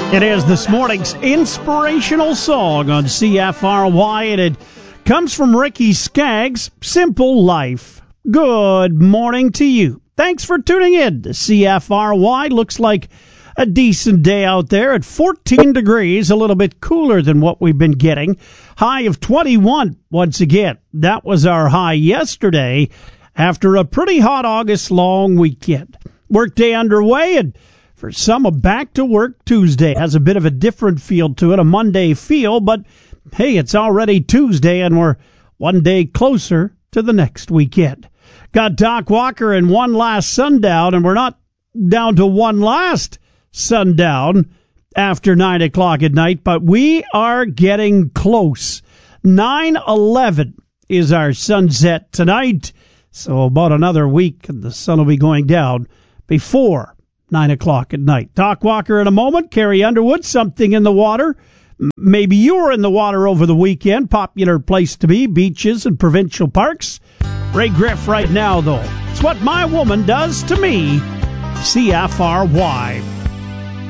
It is this morning's inspirational song on CFRY, and it comes from Ricky Skaggs, Simple Life. Good morning to you. Thanks for tuning in to CFRY. Looks like a decent day out there at 14 degrees, a little bit cooler than what we've been getting. High of 21 once again. That was our high yesterday after a pretty hot August long weekend. Workday underway, and for some, a back-to-work Tuesday has a bit of a different feel to it, a Monday feel, but hey, it's already Tuesday, and we're one day closer to the next weekend. Got Doc Walker in one last sundown, and we're not down to one last sundown after 9 o'clock at night, but we are getting close. 9:11 is our sunset tonight, so about another week, and the sun will be going down before 9 o'clock at night. Doc Walker in a moment. Carrie Underwood, something in the water. Maybe you were in the water over the weekend. Popular place to be, beaches and provincial parks. Ray Griff right now, though. It's what my woman does to me. CFRY.